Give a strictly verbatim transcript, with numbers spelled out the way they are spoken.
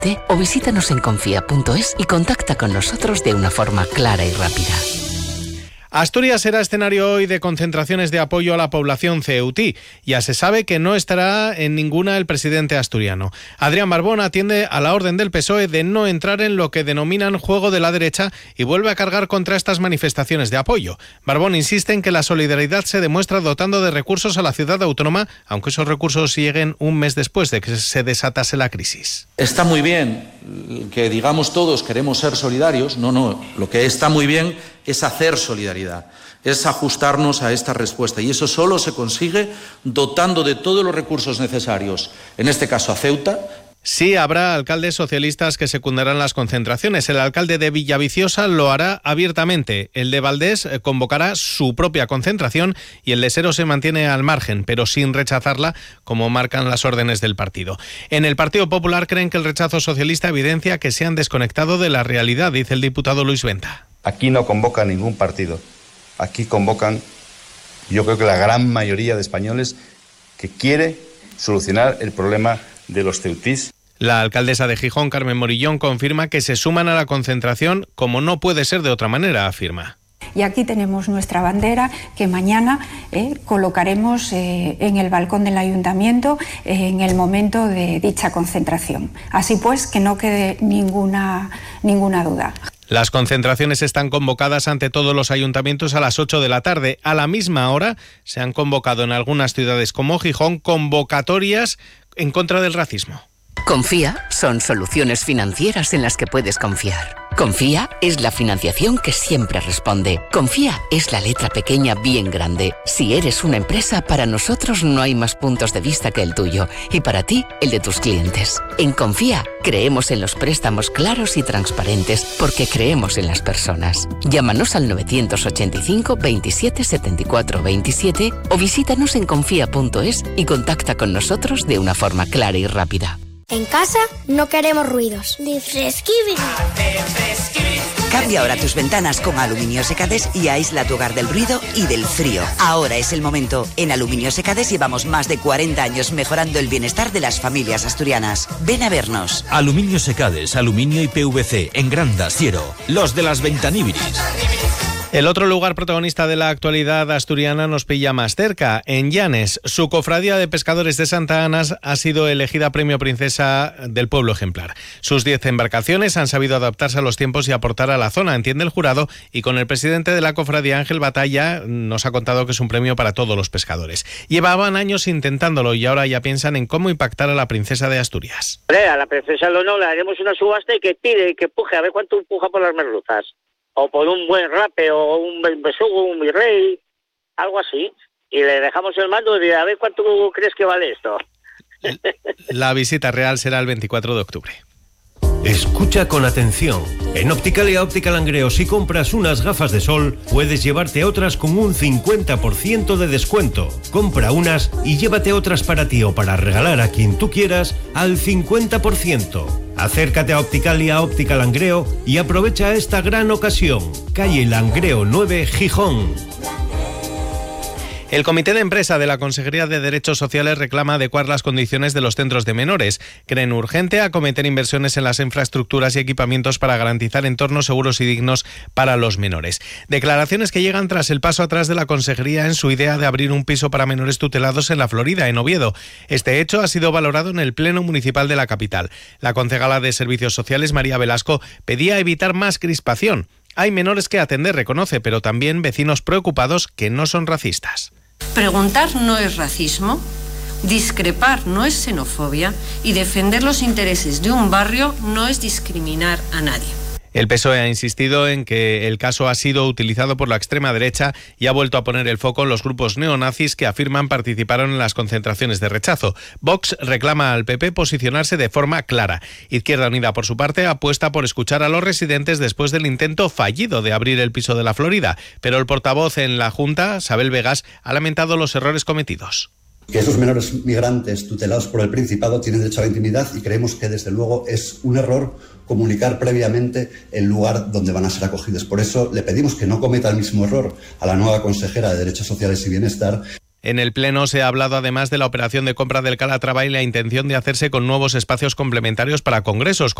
O visítanos en confía punto es y contacta con nosotros de una forma clara y rápida. Asturias será escenario hoy de concentraciones de apoyo a la población ceutí. Ya se sabe que no estará en ninguna el presidente asturiano. Adrián Barbón atiende a la orden del P S O E de no entrar en lo que denominan juego de la derecha y vuelve a cargar contra estas manifestaciones de apoyo. Barbón insiste en que la solidaridad se demuestra dotando de recursos a la ciudad autónoma, aunque esos recursos lleguen un mes después de que se desatase la crisis. Está muy bien que digamos todos queremos ser solidarios. No, no, lo que está muy bien es hacer solidaridad, es ajustarnos a esta respuesta, y eso solo se consigue dotando de todos los recursos necesarios, en este caso a Ceuta. Sí, habrá alcaldes socialistas que secundarán las concentraciones. El alcalde de Villaviciosa lo hará abiertamente. El de Valdés convocará su propia concentración y el de Sero se mantiene al margen, pero sin rechazarla, como marcan las órdenes del partido. En el Partido Popular creen que el rechazo socialista evidencia que se han desconectado de la realidad, dice el diputado Luis Venta. Aquí no convoca ningún partido. Aquí convocan, yo creo que la gran mayoría de españoles que quiere solucionar el problema de los ceutís. La alcaldesa de Gijón, Carmen Morillón, confirma que se suman a la concentración como no puede ser de otra manera, afirma. Y aquí tenemos nuestra bandera que mañana eh, colocaremos eh, en el balcón del ayuntamiento eh, en el momento de dicha concentración. Así pues, que no quede ninguna, ninguna duda. Las concentraciones están convocadas ante todos los ayuntamientos a las ocho de la tarde. A la misma hora se han convocado en algunas ciudades como Gijón convocatorias en contra del racismo. Confía son soluciones financieras en las que puedes confiar. Confía es la financiación que siempre responde. Confía es la letra pequeña bien grande. Si eres una empresa, para nosotros no hay más puntos de vista que el tuyo y para ti, el de tus clientes. En Confía creemos en los préstamos claros y transparentes porque creemos en las personas. Llámanos al nueve ocho cinco, veintisiete, setenta y cuatro, veintisiete o visítanos en confía punto es y contacta con nosotros de una forma clara y rápida. En casa no queremos ruidos. Ni fresquibri. Cambia ahora tus ventanas con Aluminio Secades y aísla tu hogar del ruido y del frío. Ahora es el momento. En Aluminio Secades llevamos más de cuarenta años mejorando el bienestar de las familias asturianas. Ven a vernos. Aluminio Secades, aluminio y P V C en Granda, Siero. Los de las Ventaníbiris. El otro lugar protagonista de la actualidad asturiana nos pilla más cerca, en Llanes. Su cofradía de pescadores de Santa Ana ha sido elegida Premio Princesa del Pueblo Ejemplar. Sus diez embarcaciones han sabido adaptarse a los tiempos y aportar a la zona, entiende el jurado, y con el presidente de la cofradía, Ángel Batalla, nos ha contado que es un premio para todos los pescadores. Llevaban años intentándolo y ahora ya piensan en cómo impactar a la princesa de Asturias. A la princesa Lono le haremos una subasta y que tire y que empuje, a ver cuánto empuja por las merluzas. O por un buen rape, o un besugo, un virrey, algo así. Y le dejamos el mando y a ver cuánto crees que vale esto. La visita real será el veinticuatro de octubre. Escucha con atención. En Opticalia Optical Langreo, si compras unas gafas de sol, puedes llevarte otras con un cincuenta por ciento de descuento. Compra unas y llévate otras para ti o para regalar a quien tú quieras al cincuenta por ciento. Acércate a Opticalia Optical Langreo y aprovecha esta gran ocasión. Calle Langreo nueve, Gijón. El Comité de Empresa de la Consejería de Derechos Sociales reclama adecuar las condiciones de los centros de menores. Creen urgente acometer inversiones en las infraestructuras y equipamientos para garantizar entornos seguros y dignos para los menores. Declaraciones que llegan tras el paso atrás de la Consejería en su idea de abrir un piso para menores tutelados en la Florida, en Oviedo. Este hecho ha sido valorado en el Pleno Municipal de la capital. La concejala de Servicios Sociales, María Velasco, pedía evitar más crispación. Hay menores que atender, reconoce, pero también vecinos preocupados que no son racistas. Preguntar no es racismo, discrepar no es xenofobia y defender los intereses de un barrio no es discriminar a nadie. El P S O E ha insistido en que el caso ha sido utilizado por la extrema derecha y ha vuelto a poner el foco en los grupos neonazis que afirman participaron en las concentraciones de rechazo. Vox reclama al P P posicionarse de forma clara. Izquierda Unida, por su parte, apuesta por escuchar a los residentes después del intento fallido de abrir el piso de la Florida, pero el portavoz en la Junta, Sabel Vegas, ha lamentado los errores cometidos. Que esos menores migrantes tutelados por el Principado tienen derecho a la intimidad y creemos que desde luego es un error comunicar previamente el lugar donde van a ser acogidos. Por eso le pedimos que no cometa el mismo error a la nueva consejera de Derechos Sociales y Bienestar. En el Pleno se ha hablado además de la operación de compra del Calatrava y la intención de hacerse con nuevos espacios complementarios para congresos,